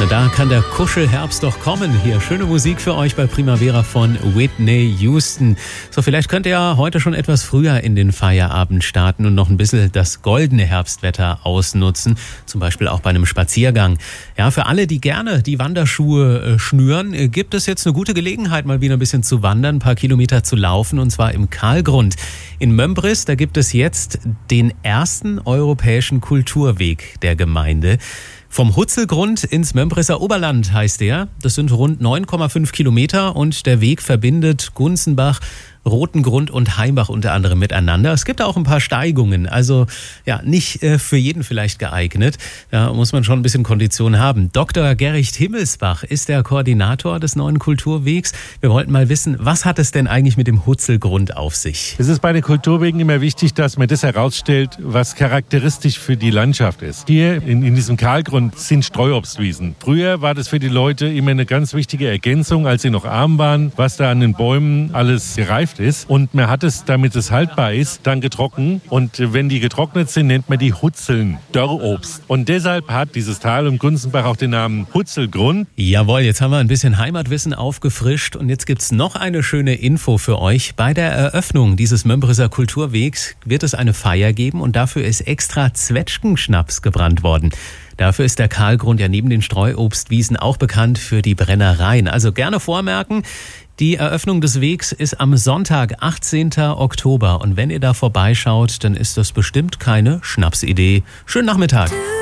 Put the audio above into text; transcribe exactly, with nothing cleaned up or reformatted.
Na, da kann der Kuschelherbst doch kommen. Hier schöne Musik für euch bei Primavera von Whitney Houston. So, vielleicht könnt ihr ja heute schon etwas früher in den Feierabend starten und noch ein bisschen das goldene Herbstwetter ausnutzen. Zum Beispiel auch bei einem Spaziergang. Ja, für alle, die gerne die Wanderschuhe äh, schnüren, äh, gibt es jetzt eine gute Gelegenheit, mal wieder ein bisschen zu wandern, ein paar Kilometer zu laufen, und zwar im Kahlgrund. In Mömbris, da gibt es jetzt den ersten europäischen Kulturweg der Gemeinde. Vom Hutzelgrund ins Mömbriser Oberland heißt der. Das sind rund neun Komma fünf Kilometer und der Weg verbindet Gunzenbach, Rotengrund und Heimbach unter anderem miteinander. Es gibt auch ein paar Steigungen, also ja, nicht äh, für jeden vielleicht geeignet. Da muss man schon ein bisschen Kondition haben. Doktor Gericht Himmelsbach ist der Koordinator des neuen Kulturwegs. Wir wollten mal wissen, was hat es denn eigentlich mit dem Hutzelgrund auf sich? Es ist bei den Kulturwegen immer wichtig, dass man das herausstellt, was charakteristisch für die Landschaft ist. Hier in, in diesem Kahlgrund sind Streuobstwiesen. Früher war das für die Leute immer eine ganz wichtige Ergänzung, als sie noch arm waren, was da an den Bäumen alles gereift ist. Und man hat es, damit es haltbar ist, dann getrocknet. Und wenn die getrocknet sind, nennt man die Hutzeln, Dörrobst. Und deshalb hat dieses Tal um Gunzenbach auch den Namen Hutzelgrund. Jawohl, jetzt haben wir ein bisschen Heimatwissen aufgefrischt und jetzt gibt's noch eine schöne Info für euch. Bei der Eröffnung dieses Mömbriser Kulturwegs wird es eine Feier geben und dafür ist extra Zwetschgenschnaps gebrannt worden. Dafür ist der Kahlgrund ja neben den Streuobstwiesen auch bekannt für die Brennereien. Also gerne vormerken, die Eröffnung des Wegs ist am Sonntag, achtzehnten Oktober. Und wenn ihr da vorbeischaut, dann ist das bestimmt keine Schnapsidee. Schönen Nachmittag.